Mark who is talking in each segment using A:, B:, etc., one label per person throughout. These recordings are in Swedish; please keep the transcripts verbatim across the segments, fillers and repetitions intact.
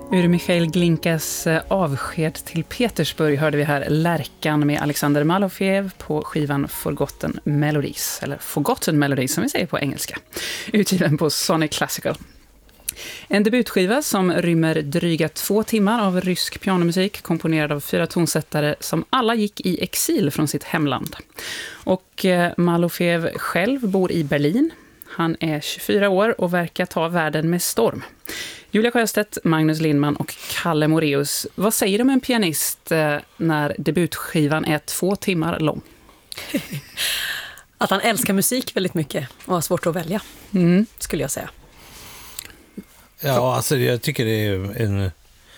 A: Ur Michail Glinkas avsked till Petersburg hörde vi här Lärkan med Alexander Malofeev på skivan Forgotten Melodies, eller Forgotten Melodies som vi säger på engelska, utgiven på Sonic Classical. En debutskiva som rymmer dryga två timmar av rysk pianomusik komponerad av fyra tonsättare som alla gick i exil från sitt hemland. Och Malofeev själv bor i Berlin. Han är tjugofyra år och verkar ta världen med storm. Julia Sjöstedt, Magnus Lindman och Kalle Moreus. Vad säger de om en pianist när debutskivan är två timmar lång?
B: Att han älskar musik väldigt mycket och har svårt att välja, mm. skulle jag säga.
C: Ja, alltså jag tycker det är en...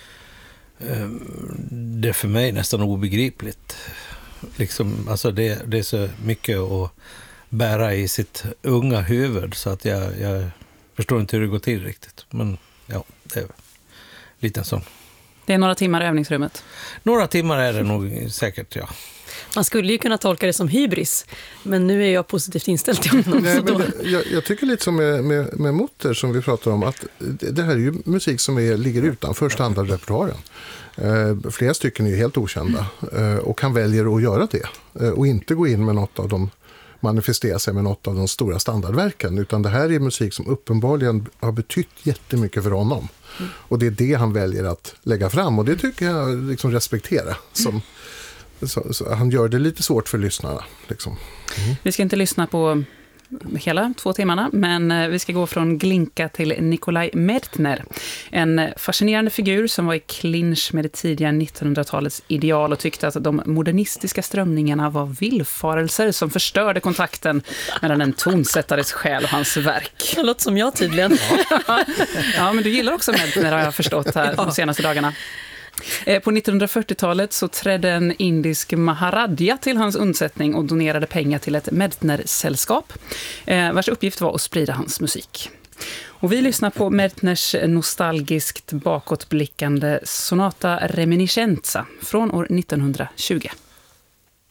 C: Det är för mig nästan obegripligt. Liksom, alltså det, det är så mycket att bära i sitt unga huvud så att jag, jag förstår inte hur det går till riktigt. Men ja, det är lite en sån.
A: Det är några timmar i övningsrummet.
C: Några timmar är det nog säkert, ja.
B: Man skulle ju kunna tolka det som hybris, men nu är jag positivt inställd till honom.
D: Nej, men det, jag, jag tycker lite som med, med, med Mutter som vi pratar om, att det här är ju musik som är, ligger utanför standardrepertoaren. Eh, flera stycken är ju helt okända eh, och han väljer att göra det eh, och inte gå in med något av dem, manifestera sig med något av de stora standardverken, utan det här är musik som uppenbarligen har betytt jättemycket för honom. Mm. Och det är det han väljer att lägga fram, och det tycker jag liksom respektera. Som, så, så han gör det lite svårt för lyssnarna. Liksom. Mm.
A: Vi ska inte lyssna på hela två timmarna, men vi ska gå från Glinka till Nikolaj Medtner. En fascinerande figur som var i clinch med det tidiga nittonhundratalets ideal och tyckte att de modernistiska strömningarna var villfarelser som förstörde kontakten mellan en tonsättares själ och hans verk.
B: Det låter som jag tydligen.
A: Ja, ja, men du gillar också Medtner, har jag förstått här de senaste dagarna. På nittonhundrafyrtiotalet så trädde en indisk maharadja till hans undsättning och donerade pengar till ett Medtner-sällskap, vars uppgift var att sprida hans musik. Och vi lyssnar på Medtners nostalgiskt bakåtblickande Sonata Reminiscenza från år nittonhundratjugo.